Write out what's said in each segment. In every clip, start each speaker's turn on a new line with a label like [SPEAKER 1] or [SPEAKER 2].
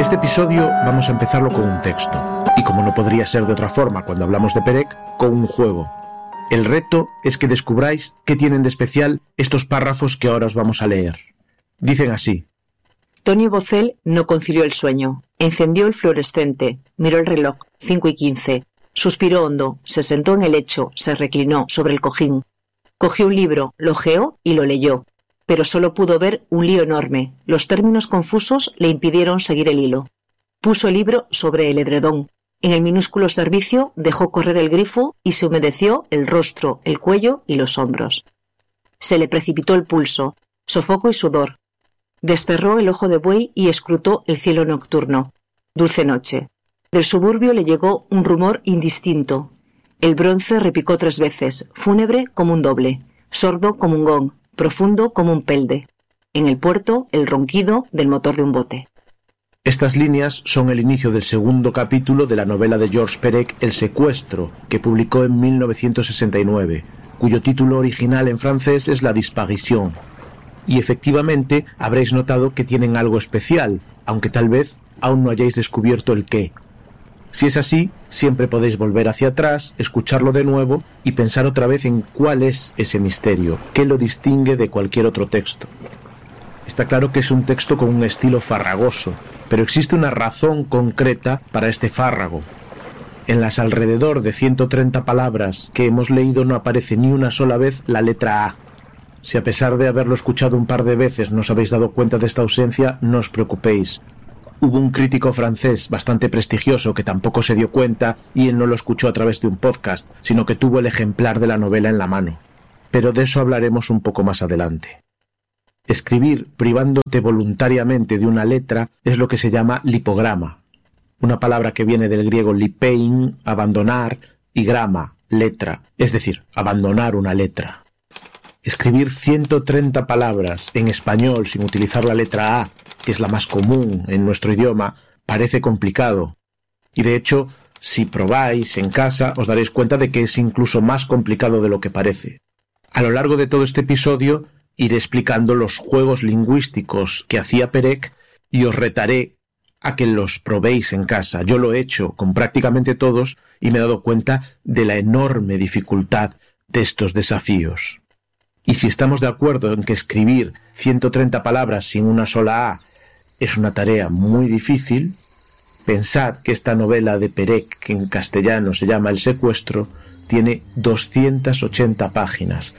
[SPEAKER 1] Este episodio vamos a empezarlo con un texto, y como no podría ser de otra forma cuando hablamos de Perec, con un juego. El reto es que descubráis qué tienen de especial estos párrafos que ahora os vamos a leer. Dicen así.
[SPEAKER 2] Tony Bocel no concilió el sueño. Encendió el fluorescente, miró el reloj, 5:15. Suspiró hondo, se sentó en el lecho, se reclinó sobre el cojín. Cogió un libro, lo hojeó y lo leyó. Pero solo pudo ver un lío enorme. Los términos confusos le impidieron seguir el hilo. Puso el libro sobre el edredón. En el minúsculo servicio dejó correr el grifo y se humedeció el rostro, el cuello y los hombros. Se le precipitó el pulso, sofoco y sudor. Desterró el ojo de buey y escrutó el cielo nocturno. Dulce noche. Del suburbio le llegó un rumor indistinto. El bronce repicó 3 veces, fúnebre como un doble, sordo como un gong, profundo como un pelde. En el puerto, el ronquido del motor de un bote.
[SPEAKER 1] Estas líneas son el inicio del segundo capítulo de la novela de Georges Perec, El secuestro, que publicó en 1969, cuyo título original en francés es La disparition. Y efectivamente habréis notado que tienen algo especial, aunque tal vez aún no hayáis descubierto el qué. Si es así, siempre podéis volver hacia atrás, escucharlo de nuevo y pensar otra vez en cuál es ese misterio, qué lo distingue de cualquier otro texto. Está claro que es un texto con un estilo farragoso, pero existe una razón concreta para este fárrago. En las alrededor de 130 palabras que hemos leído no aparece ni una sola vez la letra A. Si a pesar de haberlo escuchado un par de veces no os habéis dado cuenta de esta ausencia, no os preocupéis. Hubo un crítico francés bastante prestigioso que tampoco se dio cuenta y él no lo escuchó a través de un podcast, sino que tuvo el ejemplar de la novela en la mano. Pero de eso hablaremos un poco más adelante. Escribir privándote voluntariamente de una letra es lo que se llama lipograma, una palabra que viene del griego lipein, abandonar, y grama, letra, es decir, abandonar una letra. Escribir 130 palabras en español sin utilizar la letra A, que es la más común en nuestro idioma, parece complicado. Y de hecho, si probáis en casa, os daréis cuenta de que es incluso más complicado de lo que parece. A lo largo de todo este episodio, iré explicando los juegos lingüísticos que hacía Perec y os retaré a que los probéis en casa. Yo lo he hecho con prácticamente todos y me he dado cuenta de la enorme dificultad de estos desafíos. Y si estamos de acuerdo en que escribir 130 palabras sin una sola A es una tarea muy difícil, pensad que esta novela de Perec, que en castellano se llama El secuestro, tiene 280 páginas.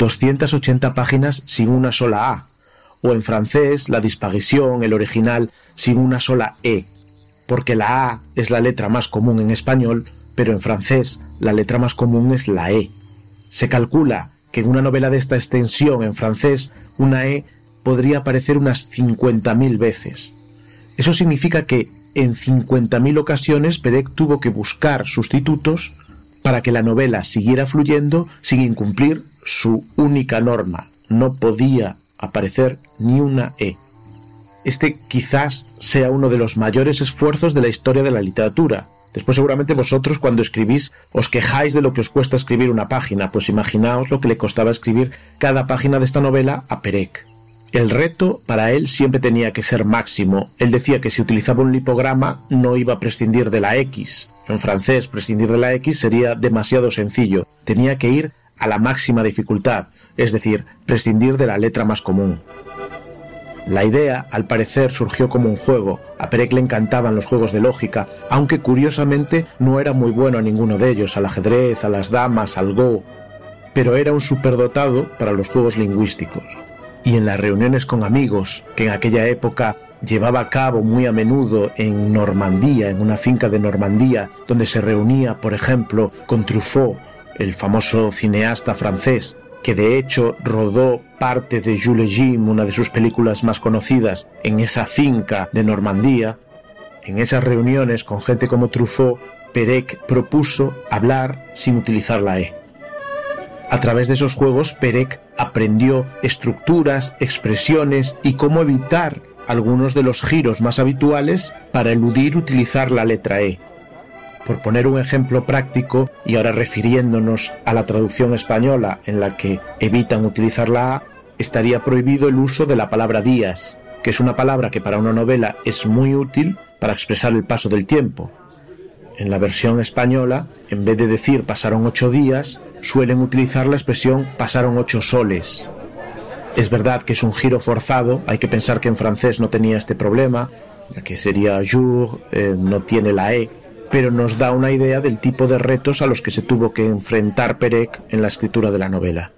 [SPEAKER 1] 280 páginas sin una sola A. O en francés, La disparition, el original, sin una sola E. Porque la A es la letra más común en español, pero en francés la letra más común es la E. Se calcula que en una novela de esta extensión en francés, una E podría aparecer unas 50.000 veces. Eso significa que en 50.000 ocasiones Perec tuvo que buscar sustitutos para que la novela siguiera fluyendo sin incumplir su única norma. No podía aparecer ni una E. Este quizás sea uno de los mayores esfuerzos de la historia de la literatura. Después seguramente vosotros cuando escribís os quejáis de lo que os cuesta escribir una página, pues imaginaos lo que le costaba escribir cada página de esta novela a Perec. El reto para él siempre tenía que ser máximo. Él decía que si utilizaba un lipograma no iba a prescindir de la X. En francés, prescindir de la X sería demasiado sencillo. Tenía que ir a la máxima dificultad, es decir, prescindir de la letra más común. La idea, al parecer, surgió como un juego. A Perec le encantaban los juegos de lógica, aunque curiosamente no era muy bueno a ninguno de ellos, al ajedrez, a las damas, al go. Pero era un superdotado para los juegos lingüísticos. Y en las reuniones con amigos, que en aquella época llevaba a cabo muy a menudo en Normandía, en una finca de Normandía, donde se reunía, por ejemplo, con Truffaut, el famoso cineasta francés, que de hecho rodó parte de Jules Jim, una de sus películas más conocidas, en esa finca de Normandía. En esas reuniones con gente como Truffaut, Perec propuso hablar sin utilizar la E. A través de esos juegos, Perec aprendió estructuras, expresiones y cómo evitar algunos de los giros más habituales para eludir utilizar la letra E. Por poner un ejemplo práctico, y ahora refiriéndonos a la traducción española en la que evitan utilizar la A, estaría prohibido el uso de la palabra días, que es una palabra que para una novela es muy útil, para expresar el paso del tiempo. En la versión española, en vez de decir pasaron 8 días, suelen utilizar la expresión pasaron 8 soles. Es verdad que es un giro forzado, hay que pensar que en francés no tenía este problema, ya que sería jour, no tiene la E, pero nos da una idea del tipo de retos a los que se tuvo que enfrentar Perec en la escritura de la novela.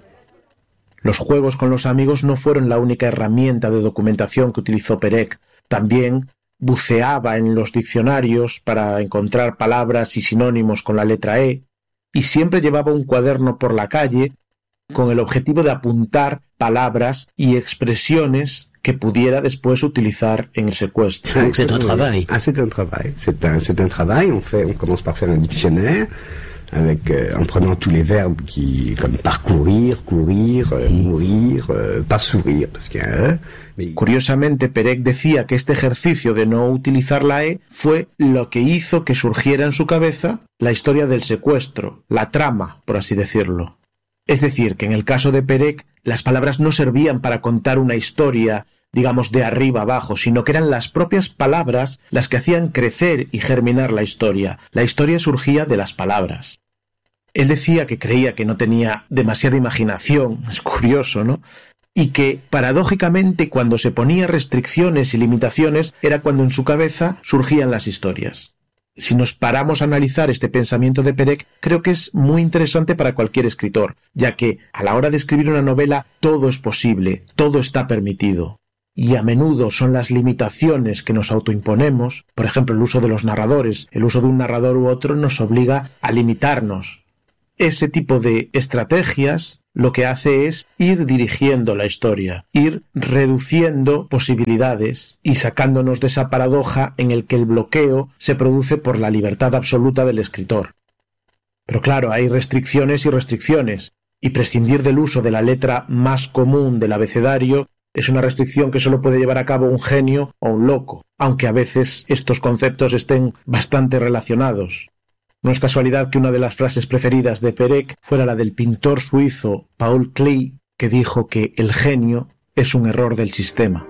[SPEAKER 1] Los juegos con los amigos no fueron la única herramienta de documentación que utilizó Perec. También buceaba en los diccionarios para encontrar palabras y sinónimos con la letra E, y siempre llevaba un cuaderno por la calle con el objetivo de apuntar palabras y expresiones que pudiera después utilizar en el secuestro.
[SPEAKER 3] C'est un travail.
[SPEAKER 4] C'est un travail. C'est un travail. On commence par faire un dictionnaire avec en prenant tous les verbes comme parcourir, courir, mourir, pas sourire parce qu'il y a
[SPEAKER 1] Curiosamente, Perec decía que este ejercicio de no utilizar la E fue lo que hizo que surgiera en su cabeza la historia del secuestro, la trama, por así decirlo. Es decir, que en el caso de Perec, las palabras no servían para contar una historia, digamos, de arriba abajo, sino que eran las propias palabras las que hacían crecer y germinar la historia. La historia surgía de las palabras. Él decía que creía que no tenía demasiada imaginación, es curioso, ¿no? Y que, paradójicamente, cuando se ponía restricciones y limitaciones, era cuando en su cabeza surgían las historias. Si nos paramos a analizar este pensamiento de Perec, creo que es muy interesante para cualquier escritor, ya que a la hora de escribir una novela todo es posible, todo está permitido. Y a menudo son las limitaciones que nos autoimponemos, por ejemplo el uso de los narradores, el uso de un narrador u otro nos obliga a limitarnos. Ese tipo de estrategias lo que hace es ir dirigiendo la historia, ir reduciendo posibilidades y sacándonos de esa paradoja en el que el bloqueo se produce por la libertad absoluta del escritor. Pero claro, hay restricciones y restricciones, y prescindir del uso de la letra más común del abecedario es una restricción que solo puede llevar a cabo un genio o un loco, aunque a veces estos conceptos estén bastante relacionados. No es casualidad que una de las frases preferidas de Perec fuera la del pintor suizo Paul Klee, que dijo que el genio es un error del sistema.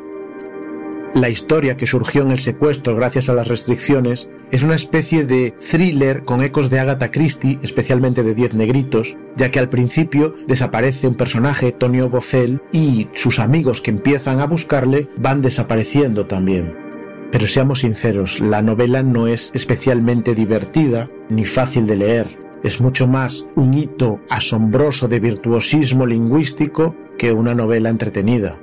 [SPEAKER 1] La historia que surgió en el secuestro gracias a las restricciones es una especie de thriller con ecos de Agatha Christie, especialmente de 10 negritos, ya que al principio desaparece un personaje, Tonio Bocel, y sus amigos que empiezan a buscarle van desapareciendo también. Pero seamos sinceros, la novela no es especialmente divertida ni fácil de leer. Es mucho más un hito asombroso de virtuosismo lingüístico que una novela entretenida.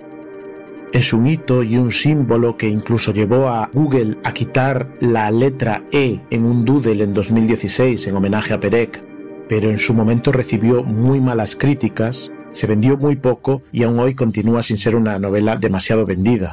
[SPEAKER 1] Es un hito y un símbolo que incluso llevó a Google a quitar la letra E en un doodle en 2016 en homenaje a Perec, pero en su momento recibió muy malas críticas, se vendió muy poco y aún hoy continúa sin ser una novela demasiado vendida.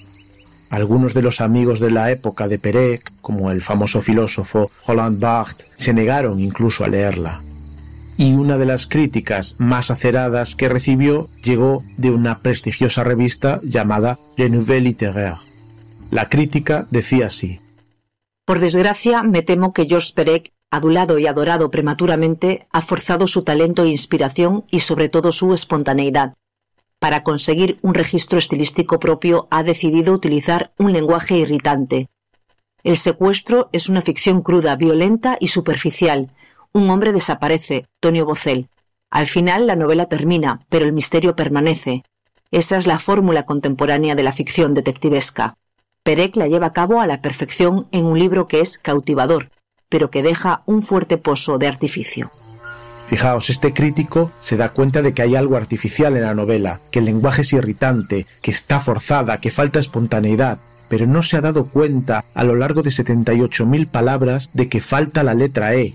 [SPEAKER 1] Algunos de los amigos de la época de Perec, como el famoso filósofo Roland Barthes, se negaron incluso a leerla. Y una de las críticas más aceradas que recibió llegó de una prestigiosa revista llamada Le Nouveau Littéraire. La crítica decía así:
[SPEAKER 2] Por desgracia, me temo que Georges Perec, adulado y adorado prematuramente, ha forzado su talento e inspiración y sobre todo su espontaneidad. Para conseguir un registro estilístico propio ha decidido utilizar un lenguaje irritante. El secuestro es una ficción cruda, violenta y superficial. Un hombre desaparece, Tonio Bocel. Al final la novela termina, pero el misterio permanece. Esa es la fórmula contemporánea de la ficción detectivesca. Perec la lleva a cabo a la perfección en un libro que es cautivador, pero que deja un fuerte pozo de artificio.
[SPEAKER 1] Fijaos, este crítico se da cuenta de que hay algo artificial en la novela, que el lenguaje es irritante, que está forzada, que falta espontaneidad, pero no se ha dado cuenta a lo largo de 78.000 palabras de que falta la letra E.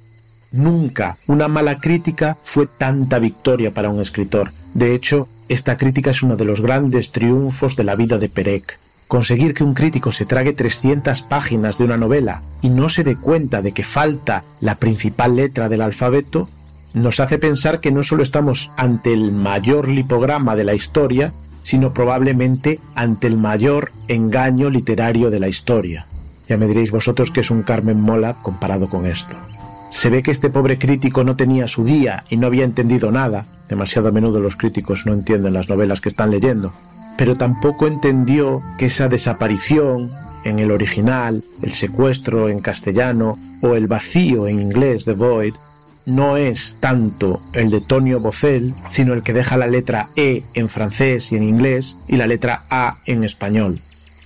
[SPEAKER 1] Nunca una mala crítica fue tanta victoria para un escritor. De hecho, esta crítica es uno de los grandes triunfos de la vida de Perec. Conseguir que un crítico se trague 300 páginas de una novela y no se dé cuenta de que falta la principal letra del alfabeto nos hace pensar que no solo estamos ante el mayor lipograma de la historia, sino probablemente ante el mayor engaño literario de la historia. Ya me diréis vosotros que es un Carmen Mola comparado con esto. Se ve que este pobre crítico no tenía su día y no había entendido nada. Demasiado a menudo los críticos no entienden las novelas que están leyendo. Pero tampoco entendió que esa desaparición, en el original, el secuestro en castellano o el vacío en inglés, The Void, no es tanto el de Tonio Bozel, sino el que deja la letra E en francés y en inglés y la letra A en español.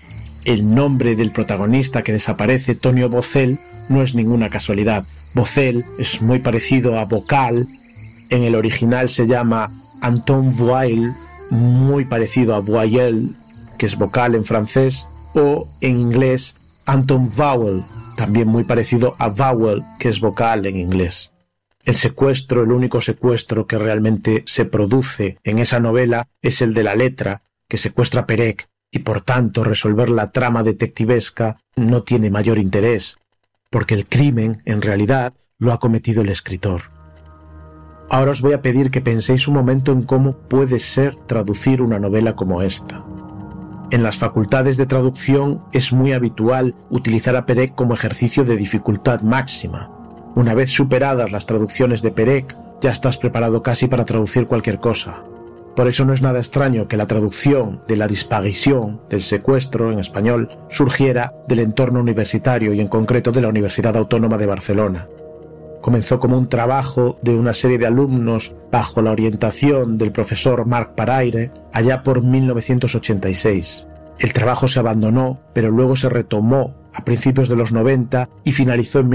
[SPEAKER 1] El nombre del protagonista que desaparece, Tonio Bozel, no es ninguna casualidad. Bozel es muy parecido a vocal, en el original se llama Anton Voile, muy parecido a voyelle, que es vocal en francés, o en inglés Anton Vowel, también muy parecido a vowel, que es vocal en inglés. El secuestro, el único secuestro que realmente se produce en esa novela es el de la letra, que secuestra a Perec, y por tanto resolver la trama detectivesca no tiene mayor interés, porque el crimen, en realidad, lo ha cometido el escritor. Ahora os voy a pedir que penséis un momento en cómo puede ser traducir una novela como esta. En las facultades de traducción es muy habitual utilizar a Perec como ejercicio de dificultad máxima. Una vez superadas las traducciones de Perec, ya estás preparado casi para traducir cualquier cosa. Por eso no es nada extraño que la traducción de la disparición, del secuestro en español, surgiera del entorno universitario y en concreto de la Universidad Autónoma de Barcelona. Comenzó como un trabajo de una serie de alumnos bajo la orientación del profesor Marc Paraire allá por 1986. El trabajo se abandonó, pero luego se retomó a principios de los 90 y finalizó en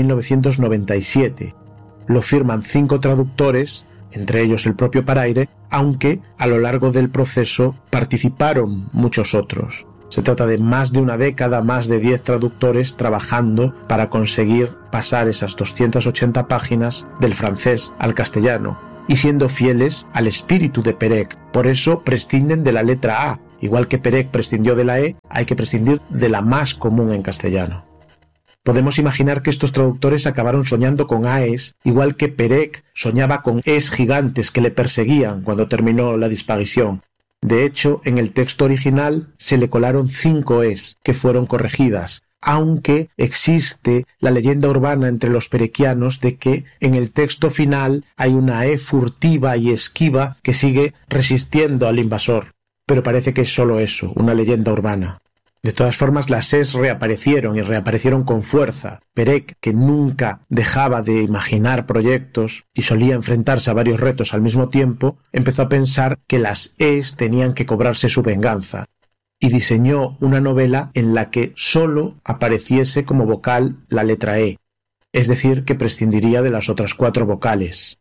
[SPEAKER 1] 1997. Lo firman 5 traductores, entre ellos el propio Paraire, aunque a lo largo del proceso participaron muchos otros. Se trata de más de una década, más de 10 traductores trabajando para conseguir pasar esas 280 páginas del francés al castellano y siendo fieles al espíritu de Perec. Por eso prescinden de la letra A. Igual que Perec prescindió de la E, hay que prescindir de la más común en castellano. Podemos imaginar que estos traductores acabaron soñando con AES, igual que Perec soñaba con Es gigantes que le perseguían cuando terminó la disparición. De hecho, en el texto original se le colaron 5 Es, que fueron corregidas, aunque existe la leyenda urbana entre los perequianos de que en el texto final hay una E furtiva y esquiva que sigue resistiendo al invasor. Pero parece que es solo eso, una leyenda urbana. De todas formas, las Es reaparecieron y reaparecieron con fuerza. Perec, que nunca dejaba de imaginar proyectos y solía enfrentarse a varios retos al mismo tiempo, empezó a pensar que las Es tenían que cobrarse su venganza y diseñó una novela en la que solo apareciese como vocal la letra E, es decir, que prescindiría de las otras 4 vocales.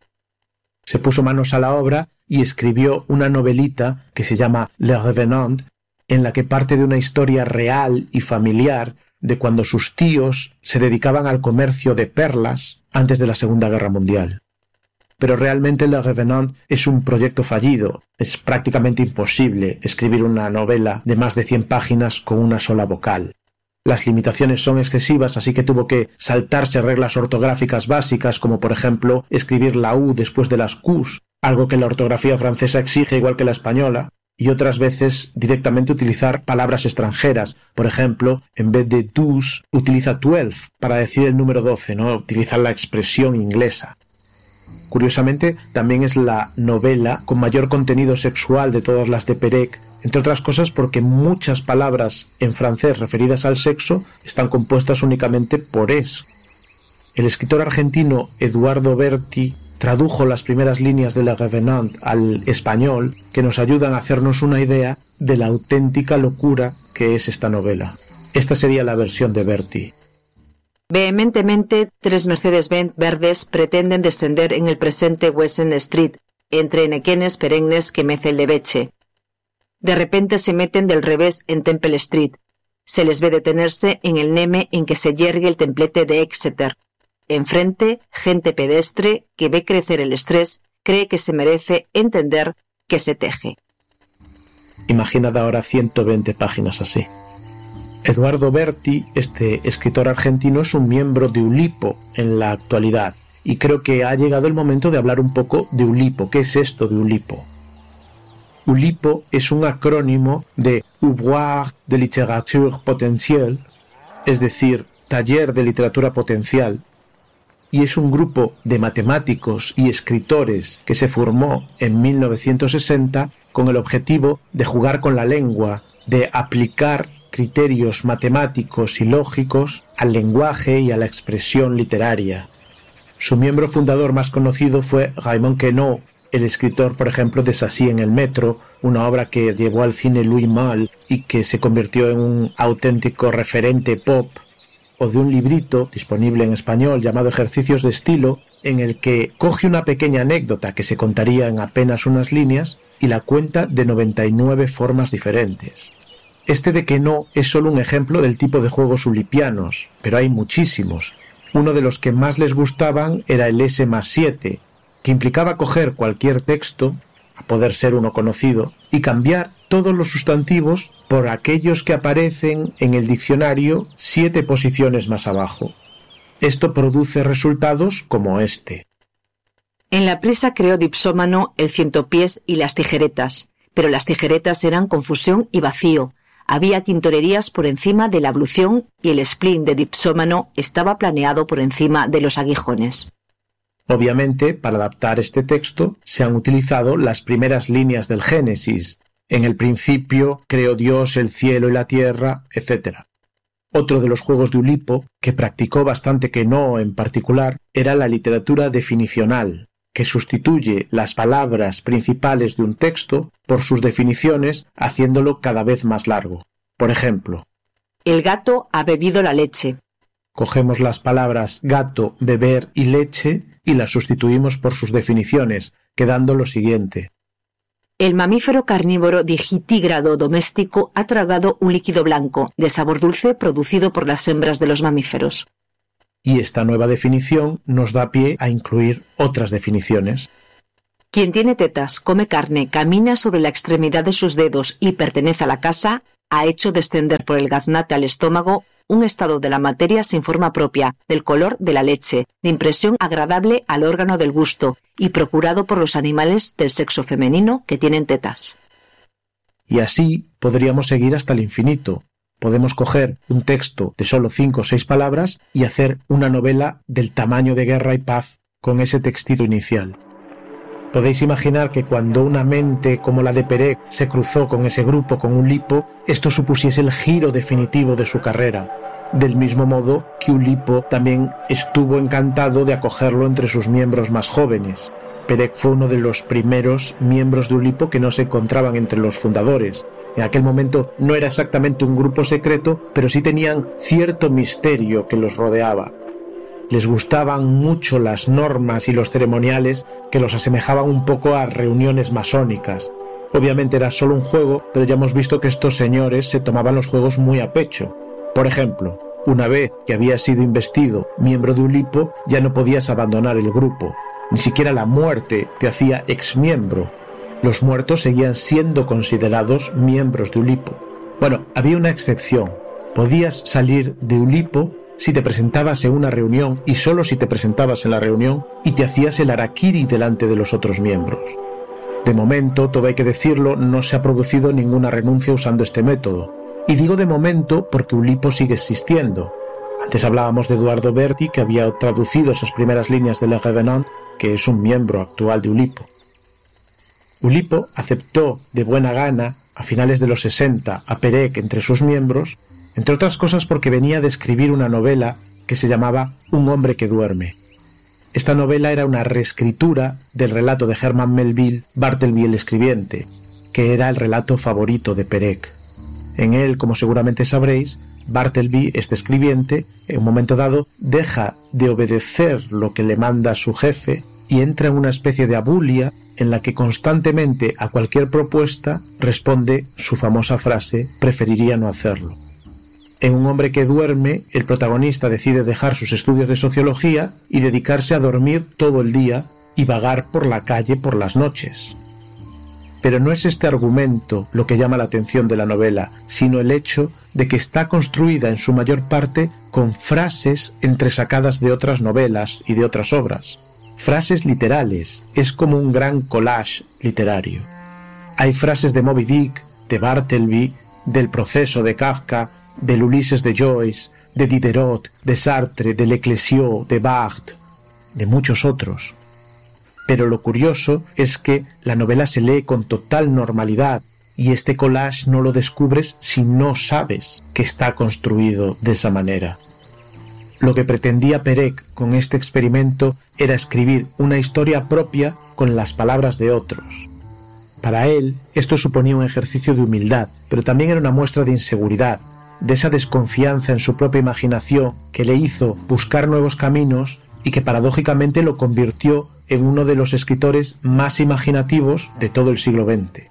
[SPEAKER 1] Se puso manos a la obra y escribió una novelita que se llama Le Revenant, en la que parte de una historia real y familiar de cuando sus tíos se dedicaban al comercio de perlas antes de la Segunda Guerra Mundial. Pero realmente Le Revenant es un proyecto fallido. Es prácticamente imposible escribir una novela de más de 100 páginas con una sola vocal. Las limitaciones son excesivas, así que tuvo que saltarse reglas ortográficas básicas, como por ejemplo escribir la U después de las Qs, algo que la ortografía francesa exige igual que la española, y otras veces directamente utilizar palabras extranjeras. Por ejemplo, en vez de 12, utiliza 12 para decir el número 12, ¿no? Utiliza la expresión inglesa. Curiosamente, también es la novela con mayor contenido sexual de todas las de Perec, entre otras cosas porque muchas palabras en francés referidas al sexo están compuestas únicamente por es. El escritor argentino Eduardo Berti tradujo las primeras líneas de Le Revenant al español que nos ayudan a hacernos una idea de la auténtica locura que es esta novela. Esta sería la versión de Berti.
[SPEAKER 2] Vehementemente, 3 Mercedes-Benz verdes pretenden descender en el presente Wesen Street, entre enequenes perennes que mecen leveche. De repente se meten del revés en Temple Street. Se les ve detenerse en el neme en que se yergue el templete de Exeter. Enfrente, gente pedestre que ve crecer el estrés, cree que se merece entender que se teje.
[SPEAKER 1] Imaginad ahora 120 páginas así. Eduardo Berti, este escritor argentino, es un miembro de Ulipo en la actualidad y creo que ha llegado el momento de hablar un poco de Ulipo. ¿Qué es esto de Ulipo? Ulipo es un acrónimo de Ouvroir de Littérature Potentielle, es decir, Taller de Literatura Potencial, y es un grupo de matemáticos y escritores que se formó en 1960 con el objetivo de jugar con la lengua, de aplicar criterios matemáticos y lógicos al lenguaje y a la expresión literaria. Su miembro fundador más conocido fue Raymond Queneau, el escritor, por ejemplo, de Sassy en el metro, una obra que llevó al cine Louis Malle y que se convirtió en un auténtico referente pop, o de un librito disponible en español llamado Ejercicios de estilo, en el que coge una pequeña anécdota que se contaría en apenas unas líneas y la cuenta de 99 formas diferentes. Este de Queneau es solo un ejemplo del tipo de juegos ulipianos, pero hay muchísimos. Uno de los que más les gustaban era el S+7, que implicaba coger cualquier texto, a poder ser uno conocido, y cambiar todos los sustantivos por aquellos que aparecen en el diccionario 7 posiciones más abajo. Esto produce resultados como este.
[SPEAKER 2] En la prisa creó Dipsómano el cientopiés y las tijeretas, pero las tijeretas eran confusión y vacío. Había tintorerías por encima de la ablución y el spleen de Dipsómano estaba planeado por encima de los aguijones.
[SPEAKER 1] Obviamente, para adaptar este texto, se han utilizado las primeras líneas del Génesis. En el principio creó Dios el cielo y la tierra, etc. Otro de los juegos de Ulipo, que practicó bastante Queneau en particular, era la literatura definicional, que sustituye las palabras principales de un texto por sus definiciones, haciéndolo cada vez más largo. Por ejemplo,
[SPEAKER 2] el gato ha bebido la leche.
[SPEAKER 1] Cogemos las palabras gato, beber y leche y las sustituimos por sus definiciones, quedando lo siguiente.
[SPEAKER 2] El mamífero carnívoro digitígrado doméstico ha tragado un líquido blanco, de sabor dulce, producido por las hembras de los mamíferos.
[SPEAKER 1] Y esta nueva definición nos da pie a incluir otras definiciones.
[SPEAKER 2] Quien tiene tetas, come carne, camina sobre la extremidad de sus dedos y pertenece a la casa, ha hecho descender por el gaznate al estómago un estado de la materia sin forma propia, del color de la leche, de impresión agradable al órgano del gusto y procurado por los animales del sexo femenino que tienen tetas.
[SPEAKER 1] Y así podríamos seguir hasta el infinito. Podemos coger un texto de solo 5 o 6 palabras y hacer una novela del tamaño de Guerra y Paz con ese textito inicial. Podéis imaginar que cuando una mente como la de Perec se cruzó con ese grupo, con Ulipo, esto supusiese el giro definitivo de su carrera. Del mismo modo que Ulipo también estuvo encantado de acogerlo entre sus miembros más jóvenes. Perec fue uno de los primeros miembros de Ulipo que no se encontraban entre los fundadores. En aquel momento no era exactamente un grupo secreto, pero sí tenían cierto misterio que los rodeaba. Les gustaban mucho las normas y los ceremoniales que los asemejaban un poco a reuniones masónicas. Obviamente era solo un juego, pero ya hemos visto que estos señores se tomaban los juegos muy a pecho. Por ejemplo, una vez que habías sido investido miembro de Ulipo, ya no podías abandonar el grupo. Ni siquiera la muerte te hacía exmiembro. Los muertos seguían siendo considerados miembros de Ulipo. Bueno, había una excepción. Podías salir de Ulipo si te presentabas en una reunión y solo si te presentabas en la reunión y te hacías el harakiri delante de los otros miembros. De momento, todo hay que decirlo, no se ha producido ninguna renuncia usando este método. Y digo de momento porque Ulipo sigue existiendo. Antes hablábamos de Eduardo Berti, que había traducido esas primeras líneas de Le Revenant, que es un miembro actual de Ulipo. Ulipo aceptó de buena gana, a finales de los 60, a Perec entre sus miembros, entre otras cosas porque venía de escribir una novela que se llamaba Un hombre que duerme. Esta novela era una reescritura del relato de Herman Melville, Bartleby el escribiente, que era el relato favorito de Perec. En él, como seguramente sabréis, Bartleby, este escribiente, en un momento dado, deja de obedecer lo que le manda su jefe y entra en una especie de abulia en la que constantemente a cualquier propuesta responde su famosa frase «preferiría no hacerlo». En Un hombre que duerme, el protagonista decide dejar sus estudios de sociología y dedicarse a dormir todo el día y vagar por la calle por las noches. Pero no es este argumento lo que llama la atención de la novela, sino el hecho de que está construida en su mayor parte con frases entresacadas de otras novelas y de otras obras. Frases literales, es como un gran collage literario. Hay frases de Moby Dick, de Bartleby, del Proceso de Kafka, del Ulises de Joyce, de Diderot, de Sartre, de Leclésio, de Barthes, de muchos otros. Pero lo curioso es que la novela se lee con total normalidad, y este collage no lo descubres si no sabes que está construido de esa manera. Lo que pretendía Perec con este experimento era escribir una historia propia con las palabras de otros. Para él, esto suponía un ejercicio de humildad, pero también era una muestra de inseguridad, de esa desconfianza en su propia imaginación que le hizo buscar nuevos caminos y que paradójicamente lo convirtió en uno de los escritores más imaginativos de todo el siglo XX.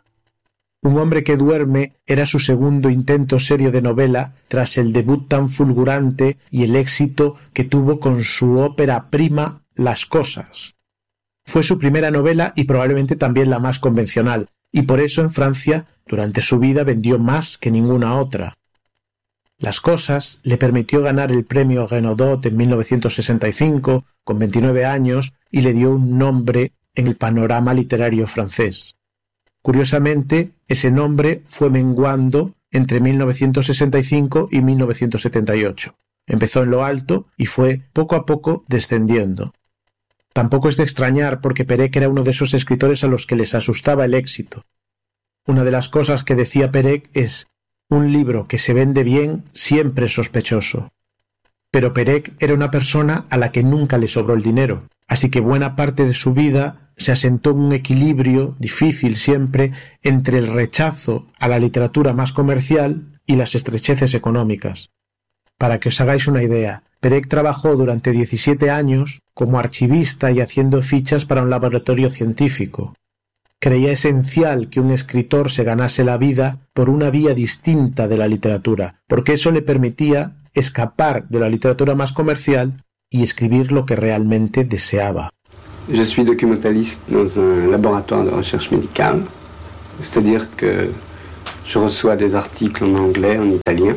[SPEAKER 1] Un hombre que duerme era su segundo intento serio de novela tras el debut tan fulgurante y el éxito que tuvo con su ópera prima Las cosas. Fue su primera novela y probablemente también la más convencional, y por eso en Francia durante su vida vendió más que ninguna otra. Las cosas le permitió ganar el premio Renaudot en 1965 con 29 años y le dio un nombre en el panorama literario francés. Curiosamente, ese nombre fue menguando entre 1965 y 1978. Empezó en lo alto y fue poco a poco descendiendo. Tampoco es de extrañar porque Perec era uno de esos escritores a los que les asustaba el éxito. Una de las cosas que decía Perec es: un libro que se vende bien siempre es sospechoso. Pero Perec era una persona a la que nunca le sobró el dinero, así que buena parte de su vida se asentó en un equilibrio difícil siempre entre el rechazo a la literatura más comercial y las estrecheces económicas. Para que os hagáis una idea, Perec trabajó durante 17 años como archivista y haciendo fichas para un laboratorio científico. Creía esencial que un escritor se ganase la vida por una vía distinta de la literatura, porque eso le permitía escapar de la literatura más comercial y escribir lo que realmente deseaba.
[SPEAKER 4] Je suis documentaliste dans un laboratoire de recherche médicale, c'est-à-dire que je reçois des articles en anglais, en italien.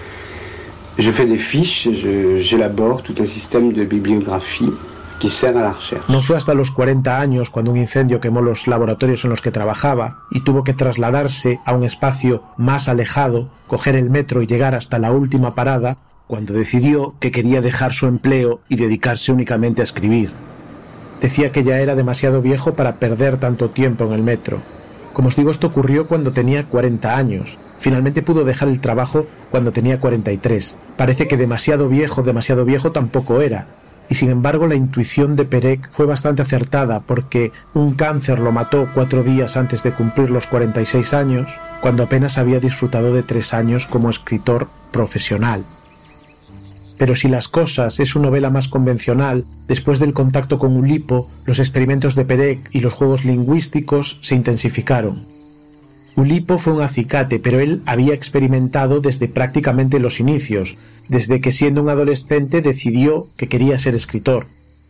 [SPEAKER 4] Je fais des fiches, j'élabore tout un système de bibliographie qui sert à la recherche.
[SPEAKER 1] No fue hasta los 40 años cuando un incendio quemó los laboratorios en los que trabajaba y tuvo que trasladarse a un espacio más alejado, coger el metro y llegar hasta la última parada, cuando decidió que quería dejar su empleo y dedicarse únicamente a escribir. Decía que ya era demasiado viejo para perder tanto tiempo en el metro. Como os digo, esto ocurrió cuando tenía 40 años. Finalmente pudo dejar el trabajo cuando tenía 43. Parece que demasiado viejo tampoco era. Y sin embargo la intuición de Perec fue bastante acertada porque un cáncer lo mató 4 días antes de cumplir los 46 años, cuando apenas había disfrutado de 3 años como escritor profesional. Pero si Las cosas es su novela más convencional, después del contacto con Oulipo, los experimentos de Perec y los juegos lingüísticos se intensificaron. Oulipo fue un acicate, pero él había experimentado desde prácticamente los inicios, desde que siendo un adolescente decidió que quería ser escritor.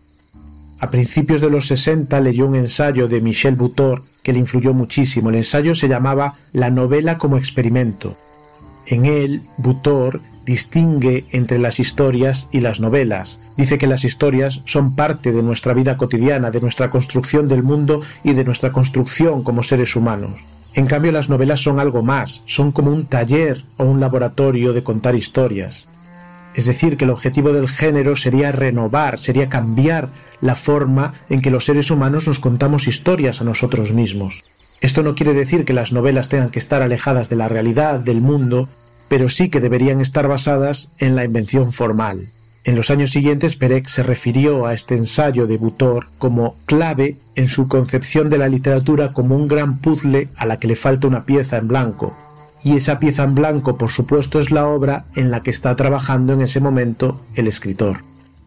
[SPEAKER 1] A principios de los 60 leyó un ensayo de Michel Butor que le influyó muchísimo. El ensayo se llamaba La novela como experimento. En él, Butor distingue entre las historias y las novelas. Dice que las historias son parte de nuestra vida cotidiana, de nuestra construcción del mundo y de nuestra construcción como seres humanos. En cambio, las novelas son algo más, son como un taller o un laboratorio de contar historias. Es decir, que el objetivo del género sería renovar, sería cambiar la forma en que los seres humanos nos contamos historias a nosotros mismos. Esto no quiere decir que las novelas tengan que estar alejadas de la realidad, del mundo, pero sí que deberían estar basadas en la invención formal. En los años siguientes, Perec se refirió a este ensayo de Butor como clave en su concepción de la literatura como un gran puzzle a la que le falta una pieza en blanco. Y esa pieza en blanco, por supuesto, es la obra en la que está trabajando en ese momento el escritor.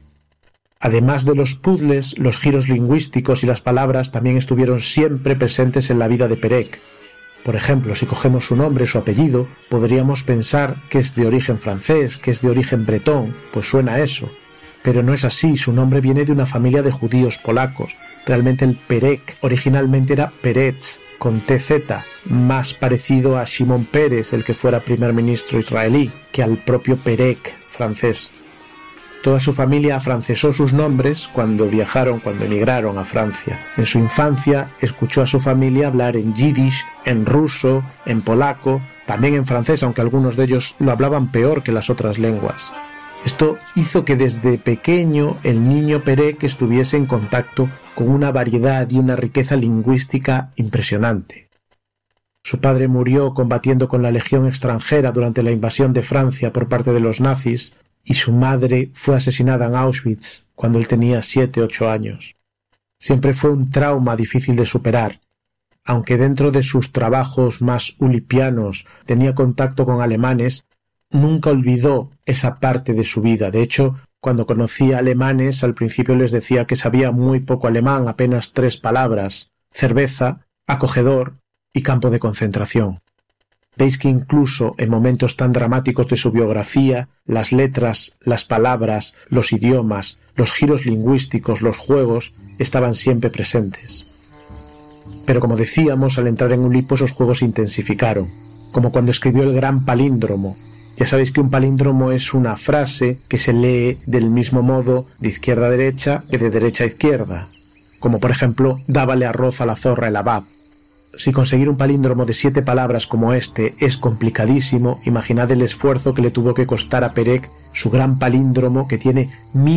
[SPEAKER 1] Además de los puzzles, los giros lingüísticos y las palabras también estuvieron siempre presentes en la vida de Perec. Por ejemplo, si cogemos su nombre, su apellido, podríamos pensar que es de origen francés, que es de origen bretón, pues suena a eso. Pero no es así, su nombre viene de una familia de judíos polacos. Realmente el Perec originalmente era Peretz, con TZ, más parecido a Shimon Peres, el que fuera primer ministro israelí, que al propio Perec francés. Toda su familia afrancesó sus nombres cuando emigraron a Francia. En su infancia escuchó a su familia hablar en yiddish, en ruso, en polaco, también en francés, aunque algunos de ellos lo hablaban peor que las otras lenguas. Esto hizo que desde pequeño el niño Perec estuviese en contacto con una variedad y una riqueza lingüística impresionante. Su padre murió combatiendo con la Legión extranjera durante la invasión de Francia por parte de los nazis, y su madre fue asesinada en Auschwitz cuando él tenía 7-8 años. Siempre fue un trauma difícil de superar. Aunque dentro de sus trabajos más ulipianos tenía contacto con alemanes, nunca olvidó esa parte de su vida. De hecho, cuando conocía alemanes, al principio les decía que sabía muy poco alemán, apenas 3 palabras: cerveza, acogedor y campo de concentración. Veis que incluso en momentos tan dramáticos de su biografía, las letras, las palabras, los idiomas, los giros lingüísticos, los juegos, estaban siempre presentes. Pero como decíamos, al entrar en Ulipo esos juegos se intensificaron, como cuando escribió el gran palíndromo. Ya sabéis que un palíndromo es una frase que se lee del mismo modo de izquierda a derecha que de derecha a izquierda, como por ejemplo, dábale arroz a la zorra el abad. Si conseguir un palíndromo de 7 palabras como este es complicadísimo, imaginad el esfuerzo que le tuvo que costar a Perec su gran palíndromo que tiene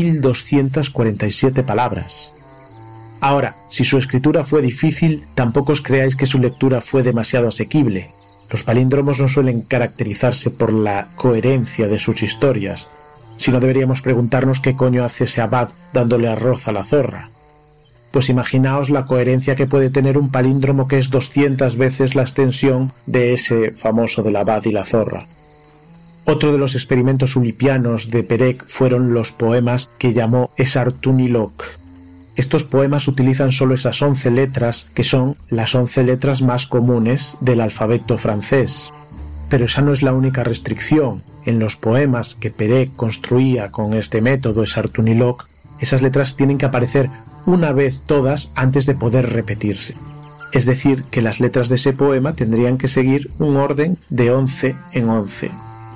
[SPEAKER 1] 1247 palabras. Ahora, si su escritura fue difícil, tampoco os creáis que su lectura fue demasiado asequible. Los palíndromos no suelen caracterizarse por la coherencia de sus historias, sino deberíamos preguntarnos qué coño hace ese abad dándole arroz a la zorra. Pues imaginaos la coherencia que puede tener un palíndromo que es 200 veces la extensión de ese famoso del abad y la zorra. Otro de los experimentos ulipianos de Perec fueron los poemas que llamó Esartunilok. Estos poemas utilizan solo esas 11 letras, que son las 11 letras más comunes del alfabeto francés. Pero esa no es la única restricción. En los poemas que Perec construía con este método Esartunilok, esas letras tienen que aparecer una vez todas antes de poder repetirse. Es decir, que las letras de ese poema tendrían que seguir un orden de 11 en 11.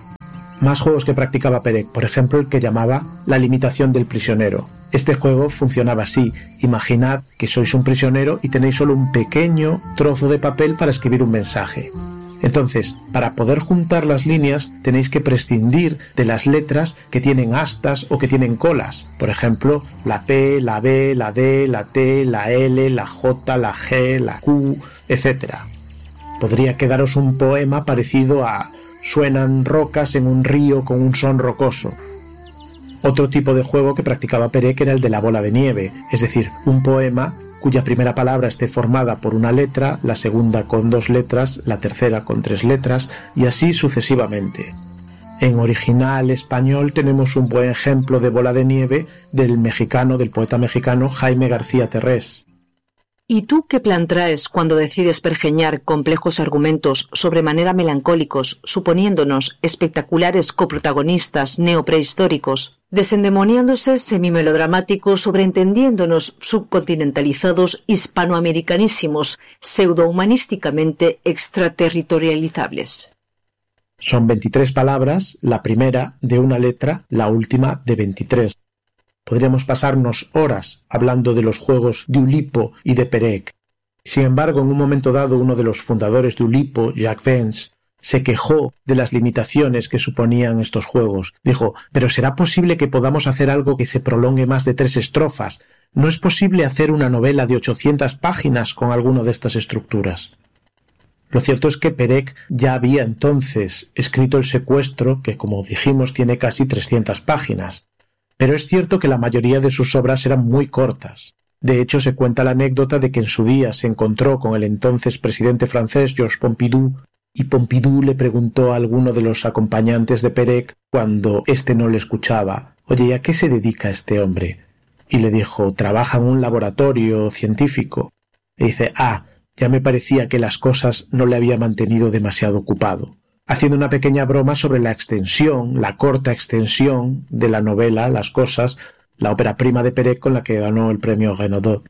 [SPEAKER 1] Más juegos que practicaba Perec, por ejemplo el que llamaba la limitación del prisionero. Este juego funcionaba así: imaginad que sois un prisionero y tenéis solo un pequeño trozo de papel para escribir un mensaje. Entonces, para poder juntar las líneas tenéis que prescindir de las letras que tienen astas o que tienen colas. Por ejemplo, la P, la B, la D, la T, la L, la J, la G, la Q, etc. Podría quedaros un poema parecido a «Suenan rocas en un río con un son rocoso». Otro tipo de juego que practicaba Perec era el de la bola de nieve, es decir, un poema cuya primera palabra esté formada por una letra, la segunda con 2 letras, la tercera con 3 letras, y así sucesivamente. En original español tenemos un buen ejemplo de bola de nieve del poeta mexicano Jaime García Terrés.
[SPEAKER 2] ¿Y tú qué plan traes cuando decides pergeñar complejos argumentos sobremanera melancólicos, suponiéndonos espectaculares coprotagonistas neoprehistóricos, desendemoniándose semimelodramáticos, sobreentendiéndonos subcontinentalizados hispanoamericanísimos, pseudohumanísticamente extraterritorializables?
[SPEAKER 1] Son 23 palabras, la primera de una letra, la última de 23. Podríamos pasarnos horas hablando de los juegos de Ulipo y de Perec. Sin embargo, en un momento dado, uno de los fundadores de Ulipo, Jacques Vence, se quejó de las limitaciones que suponían estos juegos. Dijo: «¿Pero será posible que podamos hacer algo que se prolongue más de 3 estrofas? ¿No es posible hacer una novela de 800 páginas con alguna de estas estructuras?» Lo cierto es que Perec ya había entonces escrito El secuestro, que como dijimos tiene casi 300 páginas. Pero es cierto que la mayoría de sus obras eran muy cortas. De hecho, se cuenta la anécdota de que en su día se encontró con el entonces presidente francés Georges Pompidou, y Pompidou le preguntó a alguno de los acompañantes de Perec, cuando éste no le escuchaba: «Oye, ¿y a qué se dedica este hombre?» Y le dijo: «Trabaja en un laboratorio científico». Y dice: «Ah, ya me parecía que las cosas no le había mantenido demasiado ocupado», haciendo una pequeña broma sobre la extensión, la corta extensión de la novela Las Cosas, la ópera prima de Perec con la que ganó el premio Renaudot.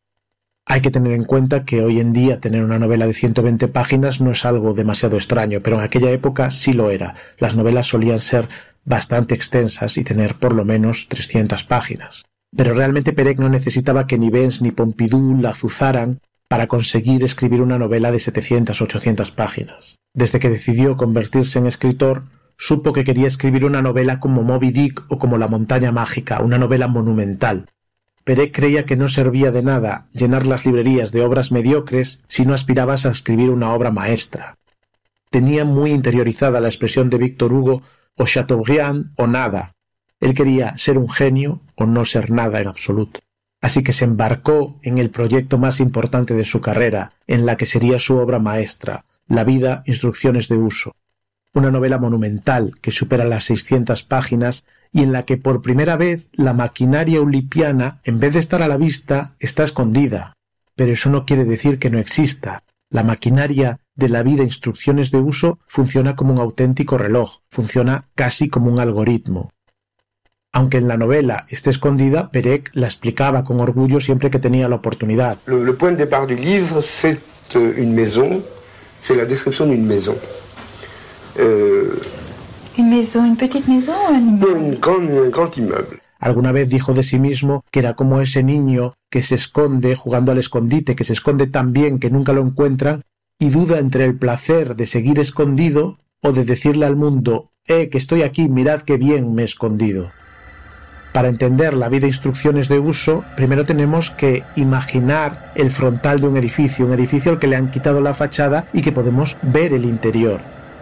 [SPEAKER 1] Hay que tener en cuenta que hoy en día tener una novela de 120 páginas no es algo demasiado extraño, pero en aquella época sí lo era. Las novelas solían ser bastante extensas y tener por lo menos 300 páginas. Pero realmente Perec no necesitaba que ni Vence ni Pompidou la azuzaran para conseguir escribir una novela de 700-800 páginas. Desde que decidió convertirse en escritor, supo que quería escribir una novela como Moby Dick o como La montaña mágica, una novela monumental. Perec creía que no servía de nada llenar las librerías de obras mediocres si no aspirabas a escribir una obra maestra. Tenía muy interiorizada la expresión de Víctor Hugo: o Chateaubriand o nada. Él quería ser un genio o no ser nada en absoluto. Así que se embarcó en el proyecto más importante de su carrera, en la que sería su obra maestra, La vida, instrucciones de uso. Una novela monumental que supera las 600 páginas y en la que por primera vez la maquinaria eulipiana, en vez de estar a la vista, está escondida. Pero eso no quiere decir que no exista. La maquinaria de La vida, instrucciones de uso funciona como un auténtico reloj, funciona casi como un algoritmo. Aunque en la novela esté escondida, Perec la explicaba con orgullo siempre que tenía la oportunidad.
[SPEAKER 4] Le point de départ du livre, c'est une maison, c'est la description d'une maison.
[SPEAKER 3] Une maison, une petite maison o un
[SPEAKER 4] grand immeuble.
[SPEAKER 1] Alguna vez dijo de sí mismo que era como ese niño que se esconde jugando al escondite, que se esconde tan bien que nunca lo encuentran y duda entre el placer de seguir escondido o de decirle al mundo: que estoy aquí, mirad qué bien me he escondido. Para entender La vida, instrucciones de uso, primero tenemos que imaginar el frontal de un edificio al que le han quitado la fachada y que podemos ver el interior.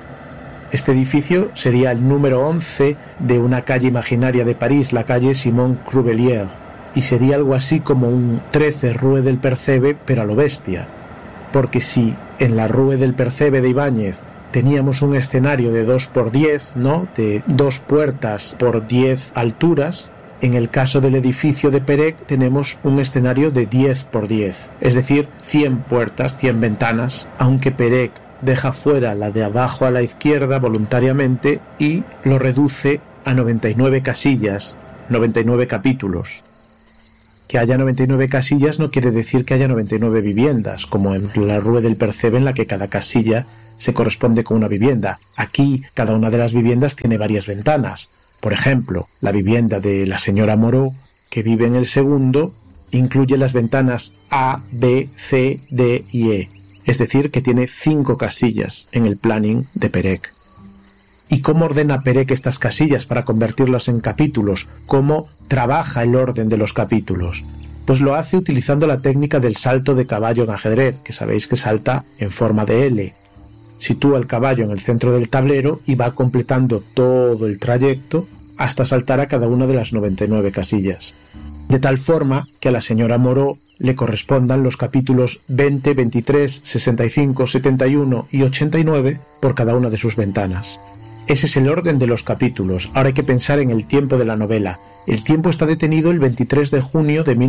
[SPEAKER 1] Este edificio sería el número 11 de una calle imaginaria de París, la calle Simon Crubelier, y sería algo así como un 13 Rue del Percebe, pero a lo bestia. Porque si en la Rue del Percebe de Ibáñez teníamos un escenario de 2x10, ¿no?, de 2 puertas por 10 alturas, en el caso del edificio de Perec tenemos un escenario de 10x10, es decir, 100 puertas, 100 ventanas, aunque Perec deja fuera la de abajo a la izquierda voluntariamente y lo reduce a 99 casillas, 99 capítulos. Que haya 99 casillas no quiere decir que haya 99 viviendas, como en la Rue del Percebe, en la que cada casilla se corresponde con una vivienda. Aquí cada una de las viviendas tiene varias ventanas. Por ejemplo, la vivienda de la señora Moreau, que vive en el segundo, incluye las ventanas A, B, C, D y E. Es decir, que tiene 5 casillas en el planning de Perec. ¿Y cómo ordena Perec estas casillas para convertirlas en capítulos? ¿Cómo trabaja el orden de los capítulos? Pues lo hace utilizando la técnica del salto de caballo en ajedrez, que sabéis que salta en forma de L. Sitúa el caballo en el centro del tablero y va completando todo el trayecto hasta saltar a cada una de las 99 casillas. De tal forma que a la señora Moreau le correspondan los capítulos 20, 23, 65, 71 y 89 por cada una de sus ventanas. Ese es el orden de los capítulos. Ahora hay que pensar en el tiempo de la novela. El tiempo está detenido el 23 de junio de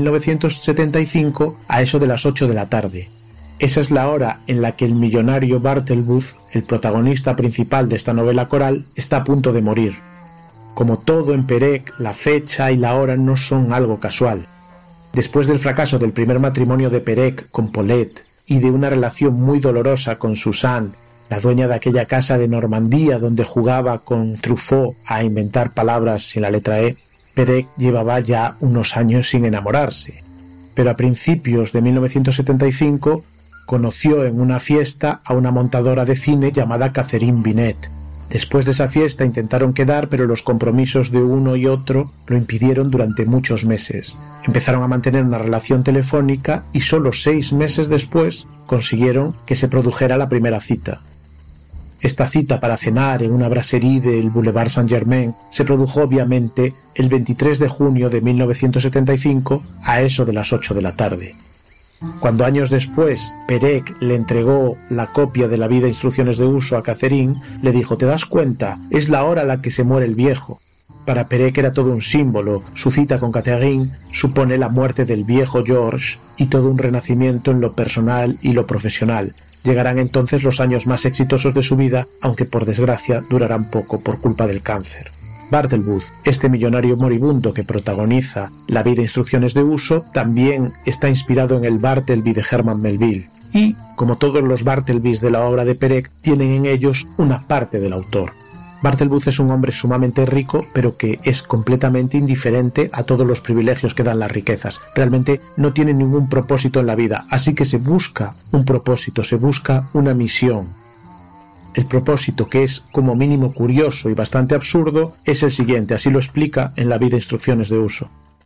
[SPEAKER 1] 1975 a eso de las 8 de la tarde. Esa es la hora en la que el millonario Bartleby, el protagonista principal de esta novela coral, está a punto de morir. Como todo en Perec, la fecha y la hora no son algo casual. Después del fracaso del primer matrimonio de Perec con Paulette y de una relación muy dolorosa con Suzanne, la dueña de aquella casa de Normandía donde jugaba con Truffaut a inventar palabras sin la letra E, Perec llevaba ya unos años sin enamorarse. Pero a principios de 1975 conoció en una fiesta a una montadora de cine llamada Catherine Binet. Después de esa fiesta intentaron quedar, pero los compromisos de uno y otro lo impidieron durante muchos meses. Empezaron a mantener una relación telefónica y solo 6 meses después consiguieron que se produjera la primera cita. Esta cita para cenar en una brasserie del Boulevard Saint-Germain se produjo obviamente el 23 de junio de 1975 a eso de las 8 de la tarde. Cuando años después Perec le entregó la copia de La vida, instrucciones de uso a Catherine, le dijo: «¿Te das cuenta? Es la hora a la que se muere el viejo». Para Perec era todo un símbolo. Su cita con Catherine supone la muerte del viejo George y todo un renacimiento en lo personal y lo profesional. Llegarán entonces los años más exitosos de su vida, aunque por desgracia durarán poco por culpa del cáncer. Bartleby, este millonario moribundo que protagoniza La vida, instrucciones de uso, también está inspirado en el Bartleby de Herman Melville. Y, como todos los Bartlebys de la obra de Perec, tienen en ellos una parte del autor. Bartleby es un hombre sumamente rico, pero que es completamente indiferente a todos los privilegios que dan las riquezas. Realmente no tiene ningún propósito en la vida, así que se busca un propósito, se busca una misión. El propósito, que es como mínimo curioso y bastante absurdo, es el siguiente, así lo explica en La vida, instrucciones de uso.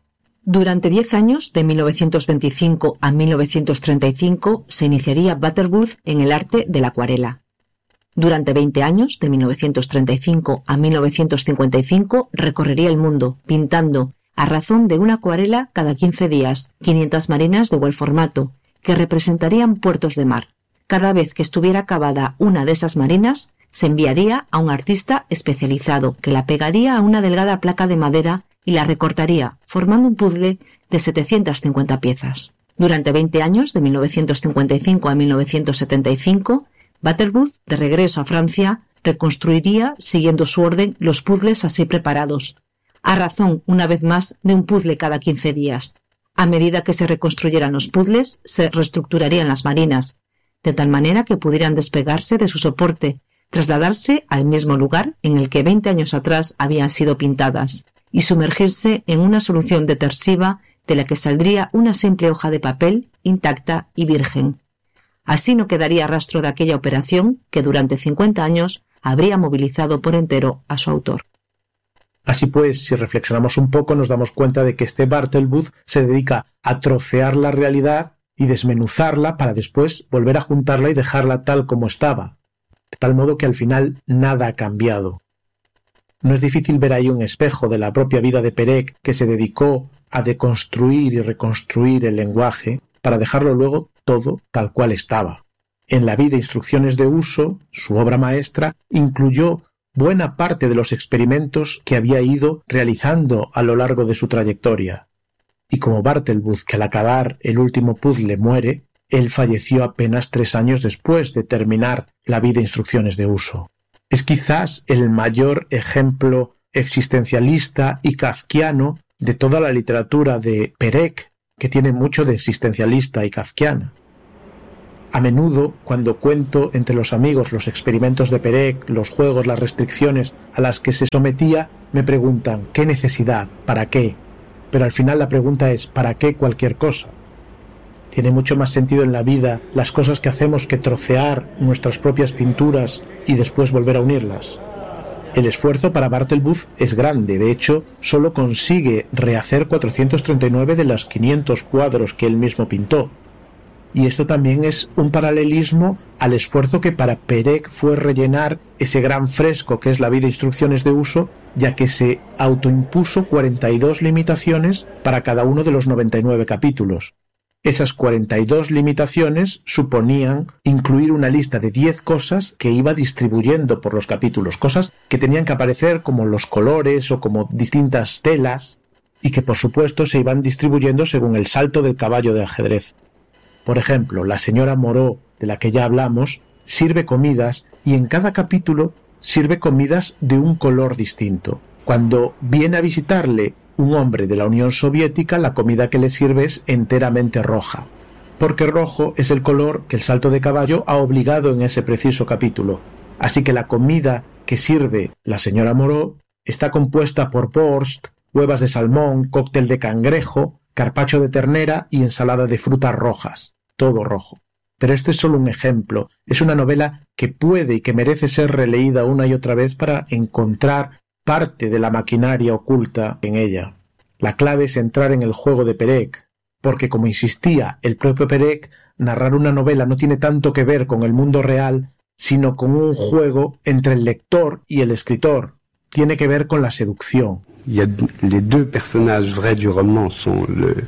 [SPEAKER 2] Durante 10 años, de 1925 a 1935, se iniciaría Butterworth en el arte de la acuarela. Durante 20 años, de 1935 a 1955, recorrería el mundo, pintando, a razón de una acuarela cada 15 días, 500 marinas de igual formato, que representarían puertos de mar. Cada vez que estuviera acabada una de esas marinas, se enviaría a un artista especializado que la pegaría a una delgada placa de madera y la recortaría, formando un puzzle de 750 piezas. Durante 20 años, de 1955 a 1975, Butterworth, de regreso a Francia, reconstruiría, siguiendo su orden, los puzzles así preparados, a razón, una vez más, de un puzzle cada 15 días. A medida que se reconstruyeran los puzzles, se reestructurarían las marinas, de tal manera que pudieran despegarse de su soporte, trasladarse al mismo lugar en el que 20 años atrás habían sido pintadas, y sumergirse en una solución detersiva de la que saldría una simple hoja de papel intacta y virgen. Así no quedaría rastro de aquella operación que durante 50 años habría movilizado por entero a su autor.
[SPEAKER 1] Así pues, si reflexionamos un poco, nos damos cuenta de que este Bartleby se dedica a trocear la realidad y desmenuzarla para después volver a juntarla y dejarla tal como estaba, de tal modo que al final nada ha cambiado. No es difícil ver ahí un espejo de la propia vida de Perec, que se dedicó a deconstruir y reconstruir el lenguaje para dejarlo luego todo tal cual estaba. En la vida Instrucciones de uso, su obra maestra, incluyó buena parte de los experimentos que había ido realizando a lo largo de su trayectoria. Y como Bartleby, que al acabar el último puzzle muere, él falleció apenas 3 años después de terminar la vida Instrucciones de uso. Es quizás el mayor ejemplo existencialista y kafkiano de toda la literatura de Perec, que tiene mucho de existencialista y kafkiana. A menudo, cuando cuento entre los amigos los experimentos de Perec, los juegos, las restricciones a las que se sometía, me preguntan ¿qué necesidad? ¿Para qué? Pero al final la pregunta es ¿para qué cualquier cosa? Tiene mucho más sentido en la vida las cosas que hacemos que trocear nuestras propias pinturas y después volver a unirlas. El esfuerzo para Bartleby es grande, de hecho, solo consigue rehacer 439 de los 500 cuadros que él mismo pintó. Y esto también es un paralelismo al esfuerzo que para Perec fue rellenar ese gran fresco que es la vida Instrucciones de uso, ya que se autoimpuso 42 limitaciones para cada uno de los 99 capítulos. Esas 42 limitaciones suponían incluir una lista de 10 cosas que iba distribuyendo por los capítulos, cosas que tenían que aparecer como los colores o como distintas telas y que por supuesto se iban distribuyendo según el salto del caballo de ajedrez. Por ejemplo, la señora Moreau, de la que ya hablamos, sirve comidas y en cada capítulo sirve comidas de un color distinto. Cuando viene a visitarle un hombre de la Unión Soviética, la comida que le sirve es enteramente roja, porque rojo es el color que el salto de caballo ha obligado en ese preciso capítulo. Así que la comida que sirve la señora Moreau está compuesta por borscht, huevas de salmón, cóctel de cangrejo, carpaccio de ternera y ensalada de frutas rojas. Todo rojo. Pero este es solo un ejemplo. Es una novela que puede y que merece ser releída una y otra vez para encontrar parte de la maquinaria oculta en ella. La clave es entrar en el juego de Perec, porque como insistía el propio Perec, narrar una novela no tiene tanto que ver con el mundo real, sino con un juego entre el lector y el escritor. Tiene que ver con la seducción.
[SPEAKER 4] Les deux personnages vrais du roman sont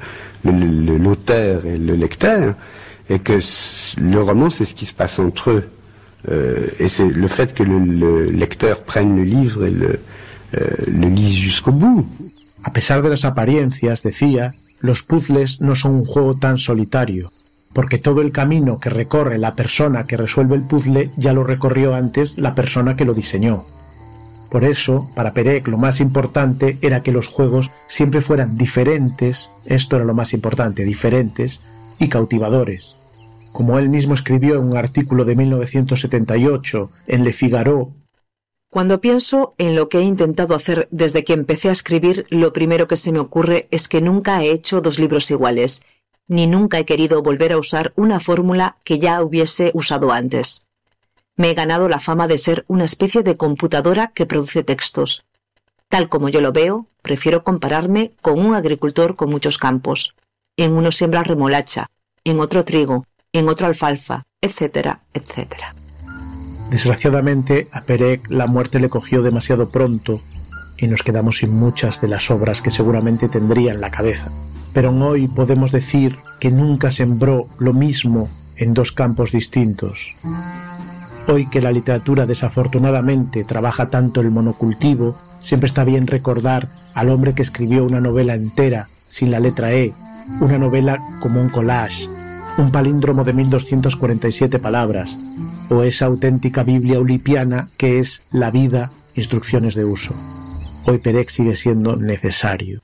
[SPEAKER 4] l'auteur et le lecteur, et que le roman c'est ce qui se passe entre eux. Et c'est le fait que le lecteur prenne le livre et le lise jusqu'au bout.
[SPEAKER 1] A pesar de las apariencias, decía, los puzzles no son un juego tan solitario, porque todo el camino que recorre la persona que resuelve el puzzle ya lo recorrió antes la persona que lo diseñó. Por eso, para Perec lo más importante era que los juegos siempre fueran diferentes, esto era lo más importante, diferentes y cautivadores. Como él mismo escribió en un artículo de 1978 en Le Figaro,
[SPEAKER 2] cuando pienso en lo que he intentado hacer desde que empecé a escribir, lo primero que se me ocurre es que nunca he hecho 2 libros iguales, ni nunca he querido volver a usar una fórmula que ya hubiese usado antes. Me he ganado la fama de ser una especie de computadora que produce textos. Tal como yo lo veo, prefiero compararme con un agricultor con muchos campos. En uno siembra remolacha, en otro trigo, en otro alfalfa, etcétera, etcétera.
[SPEAKER 1] Desgraciadamente, a Perec la muerte le cogió demasiado pronto y nos quedamos sin muchas de las obras que seguramente tendría en la cabeza. Pero hoy podemos decir que nunca sembró lo mismo en dos campos distintos. Hoy que la literatura desafortunadamente trabaja tanto el monocultivo, siempre está bien recordar al hombre que escribió una novela entera sin la letra E, una novela como un collage, un palíndromo de 1247 palabras, o esa auténtica Biblia ulipiana que es La vida, instrucciones de uso. Hoy Perec sigue siendo necesario.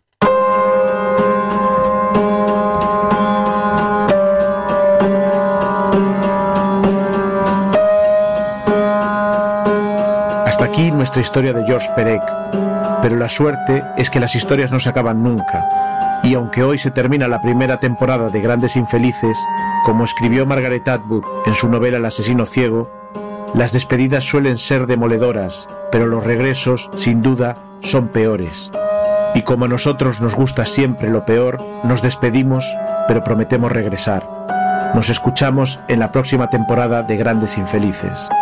[SPEAKER 1] Hasta aquí nuestra historia de Georges Perec, pero la suerte es que las historias no se acaban nunca, y aunque hoy se termina la primera temporada de Grandes Infelices, como escribió Margaret Atwood en su novela El asesino ciego, las despedidas suelen ser demoledoras, pero los regresos, sin duda, son peores. Y como a nosotros nos gusta siempre lo peor, nos despedimos, pero prometemos regresar. Nos escuchamos en la próxima temporada de Grandes Infelices.